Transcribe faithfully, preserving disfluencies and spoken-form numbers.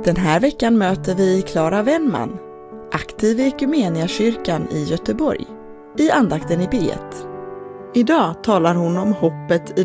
Den här veckan möter vi Clara Wennman, aktiv i Equmeniakyrkan i Göteborg, i andakten i B ett. Idag talar hon om hoppet i